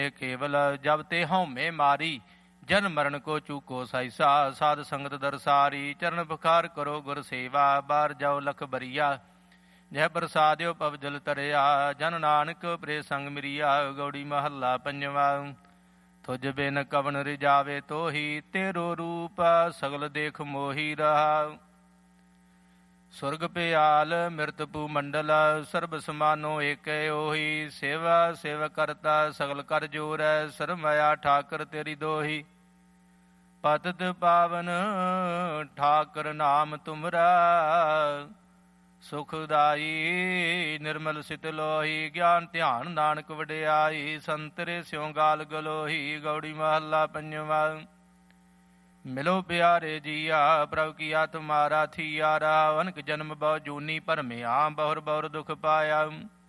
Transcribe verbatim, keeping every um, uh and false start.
ਕੇਵਲ ਜਬ ਤੇ ਹਉਮੈ ਮਾਰੀ, ਜਨ ਮਰਨ ਕੋ ਚੂਕੋ ਸਾਈਸਾ। ਸਾਧ ਸੰਗਤ ਦਰਸਾਰੀ, ਚਰਨ ਪੁਕਾਰ ਕਰੋ ਗੁਰ ਸੇਵਾ। ਬਾਰ ਜਾਓ ਲਖ ਬਰੀਆ, ਜਹ ਪ੍ਰਸਾਦਿਓ ਪਵ ਜਲ ਤਰਿਆ। ਜਨ ਨਾਨਕ ਪ੍ਰੇ ਸੰਗ ਮਿਰਿਆ, ਗੌੜੀ ਮਹੱਲਾ ਪੰਜਵਾ। ਤੁਝ ਬਿਨ ਕਵਨ ਰਿਜਾਵੇ ਤੋਹੀ, ਤੇਰੋ ਰੂਪ ਸਗਲ ਦੇਖ ਮੋਹੀ ਰਹਾ। ਸੁਰਗ ਪਿਆਲ ਮਿਰਤ ਭੂ ਮੰਡਲ, ਸਰਬ ਸਮਾਨੋ ਏਕੈ ਉਹੀ। ਸੇਵਾ ਸੇਵ ਕਰਤਾ ਸਗਲ ਕਰ ਜੋਰੈ, ਸਰਮਾਇਆ ਠਾਕਰ ਤੇਰੀ ਦੋਹੀ। ਪਤਿਤ ਪਾਵਨ ਠਾਕਰ ਨਾਮ ਤੁਮਰਾ, ਸੁਖਦਾਈ ਨਿਰਮਲ ਸਿਤ ਲੋਹੀ। ਗਿਆਨ ਧਿਆਨ ਨਾਨਕ ਵਡਿਆਈ, ਸੰਤਰੇ ਸਿਉ ਗਾਲ ਗਲੋਹੀ। ਗੌੜੀ ਮਹੱਲਾ ਪੰਜਵਾ। ਮਿਲੋ ਪਿਆਰੇ ਜੀਆ, ਪ੍ਰਭ ਕੀਆ ਤੁਮਾਰਾ ਥੀਆਰਾ। ਅਨਕ ਜਨਮ ਬਹੁ ਜੂਨੀ ਭਰਮਿਆ, ਬਹੁਰ ਬਹੁਰ ਦੁਖ ਪਾਇਆ।